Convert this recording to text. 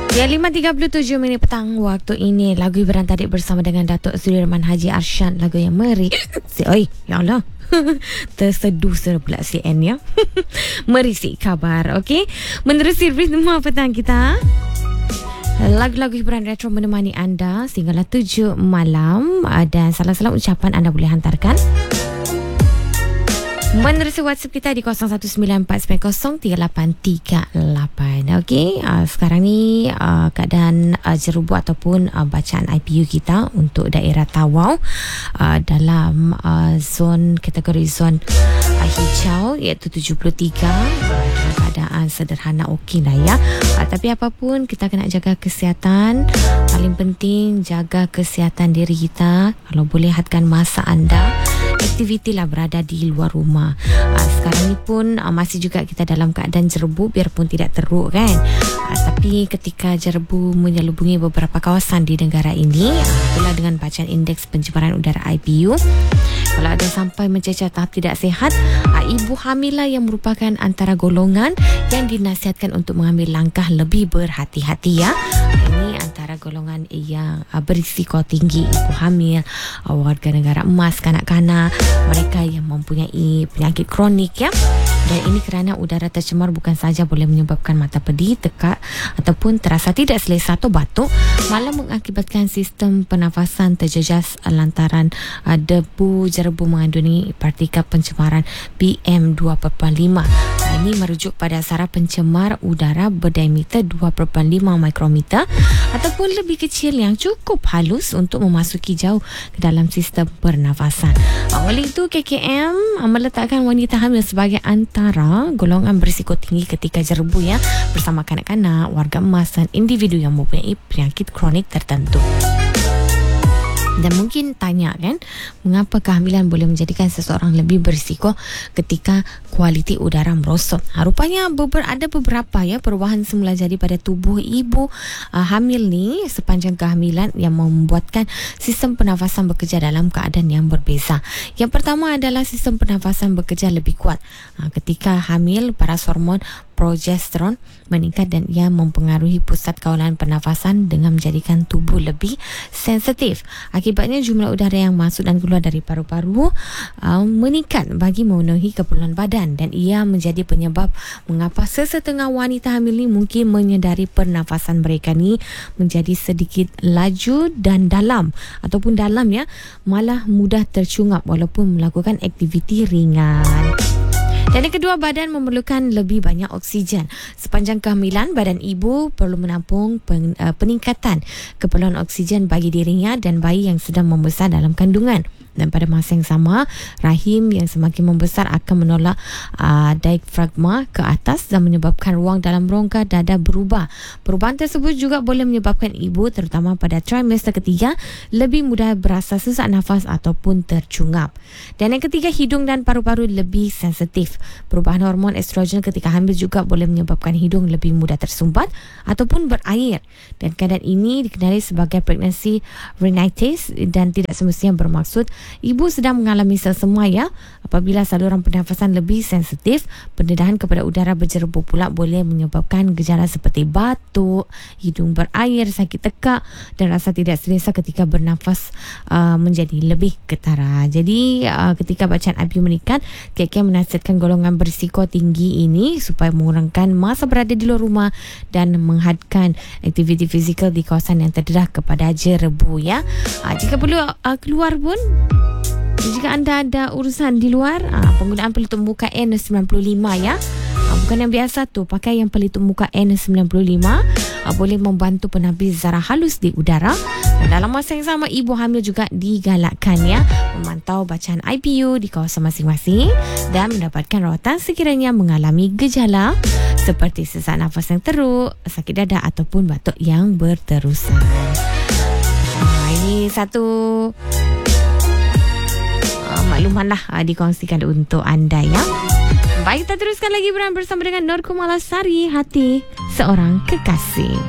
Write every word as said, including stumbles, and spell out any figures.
Ya, lima tiga puluh tujuh minit petang waktu ini. Lagu hiburan tadi bersama dengan Datuk Sudirman Haji Arsyad. Lagu yang meri. Si, oi, ya Allah. Terseduh pula C N ya. Merisi kabar, okey. Menerusi ritma petang kita. Lagu-lagu hiburan retro menemani anda sehinggalah tujuh malam. Dan salam-salam ucapan anda boleh hantarkan menerusi WhatsApp kita di kosong satu sembilan empat sembilan kosong tiga lapan tiga lapan. Okey, uh, sekarang ni uh, keadaan uh, jerubu ataupun uh, bacaan I P U kita untuk daerah Tawau uh, dalam uh, zon kategori zon uh, hijau iaitu tujuh puluh tiga. Uh, keadaan sederhana okey lah ya. Uh, tapi apapun kita kena jaga kesihatan. Paling penting jaga kesihatan diri kita. Kalau boleh hadkan masa anda, aktiviti lah berada di luar rumah. Uh, sekarang ni pun uh, masih juga kita dalam keadaan jerebu biarpun tidak teruk kan. Uh, tapi ketika jerebu menyelubungi beberapa kawasan di negara ini, uh, itulah dengan bacaan indeks pencemaran udara I P U. Kalau ada sampai mencecah tahap tidak sihat, uh, ibu hamil lah yang merupakan antara golongan yang dinasihatkan untuk mengambil langkah lebih berhati-hati ya. Ini antara golongan yang uh, berisiko tinggi, ibu hamil, uh, warga negara emas, kanak-kanak, mereka yang mempunyai penyakit kronik ya. Dan ini kerana udara tercemar bukan saja boleh menyebabkan mata pedih, tekak ataupun terasa tidak selesa atau batuk, malah mengakibatkan sistem pernafasan terjejas lantaran uh, debu jerebu mengandungi partikel pencemaran P M dua perpuluhan lima. Uh, ini merujuk pada saraf pencemar udara berdiameter dua perpuluhan lima mikrometer ataupun lebih kecil yang cukup halus untuk memasuki jauh ke dalam sistem pernafasan. Uh, oleh itu K K M uh, meletakkan wanita hamil sebagai antara golongan berisiko tinggi ketika jerebu ya, bersama kanak-kanak, warga emas dan individu yang mempunyai penyakit kronik tertentu. Dan mungkin tanya kan, mengapa kehamilan boleh menjadikan seseorang lebih berisiko ketika kualiti udara merosot? Ha, rupanya beber, ada beberapa ya perubahan semula jadi pada tubuh ibu uh, hamil ni sepanjang kehamilan yang membuatkan sistem pernafasan bekerja dalam keadaan yang berbeza. Yang pertama adalah sistem pernafasan bekerja lebih kuat. Ha, ketika hamil, paras hormon progesteron meningkat dan ia mempengaruhi pusat kawalan pernafasan dengan menjadikan tubuh lebih sensitif. Akibatnya jumlah udara yang masuk dan keluar dari paru-paru uh, meningkat bagi memenuhi keperluan badan, dan ia menjadi penyebab mengapa sesetengah wanita hamil ni mungkin menyedari pernafasan mereka ni menjadi sedikit laju dan dalam ataupun dalam ya, malah mudah tercungap walaupun melakukan aktiviti ringan. Dan yang kedua, badan memerlukan lebih banyak oksigen. Sepanjang kehamilan, badan ibu perlu menampung pen, uh, peningkatan keperluan oksigen bagi dirinya dan bayi yang sedang membesar dalam kandungan. Dan pada masa yang sama, rahim yang semakin membesar akan menolak uh, diafragma ke atas dan menyebabkan ruang dalam rongga dada berubah. Perubahan tersebut juga boleh menyebabkan ibu, terutama pada trimester ketiga, lebih mudah berasa sesak nafas ataupun tercungap. Dan yang ketiga, hidung dan paru-paru lebih sensitif. Perubahan hormon estrogen ketika hamil juga boleh menyebabkan hidung lebih mudah tersumbat ataupun berair. Dan keadaan ini dikenali sebagai pregnancy rhinitis dan tidak semestinya bermaksud ibu sedang mengalami selsema ya. Apabila saluran pernafasan lebih sensitif, pendedahan kepada udara berjerebu pula boleh menyebabkan gejala seperti batuk, hidung berair, sakit tekak dan rasa tidak selesa ketika bernafas uh, menjadi lebih ketara. Jadi uh, ketika bacaan I P U meningkat, K K menasihatkan golongan berisiko tinggi ini supaya mengurangkan masa berada di luar rumah dan menghadkan aktiviti fizikal di kawasan yang terdedah kepada jerebu ya. Uh, jika perlu uh, keluar pun, jika anda ada urusan di luar, aa, penggunaan pelitup muka N sembilan puluh lima ya. Aa, bukan yang biasa tu, pakai yang pelitup muka N sembilan puluh lima aa, boleh membantu penapis zarah halus di udara. Dan dalam masa yang sama, ibu hamil juga digalakkan ya memantau bacaan I P U di kawasan masing-masing dan mendapatkan rawatan sekiranya mengalami gejala seperti sesak nafas yang teruk, sakit dada ataupun batuk yang berterusan. Aa, ini satu makluman lah uh, dikongsikan untuk anda ya. Baik, kita teruskan lagi bersama dengan Nur Kumalasari, Hati Seorang Kekasih.